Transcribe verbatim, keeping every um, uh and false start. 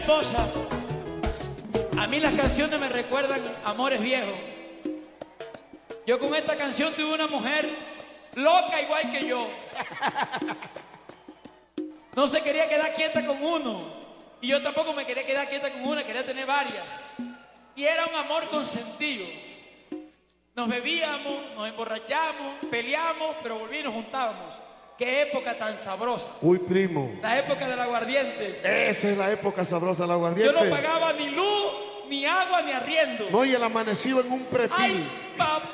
Esposa, a mí las canciones me recuerdan amores viejos. Yo con esta canción tuve una mujer loca igual que yo. No se quería quedar quieta con uno. Y yo tampoco me quería quedar quieta con una, quería tener varias. Y era un amor consentido. Nos bebíamos, nos emborrachamos, peleamos, pero volvíamos y nos juntábamos. ¡Qué época tan sabrosa! Uy, primo. La época del aguardiente. Esa es la época sabrosa del aguardiente. Yo no pagaba ni luz, ni agua, ni arriendo. No, y el amanecido en un pretil. ¡Ay, papá!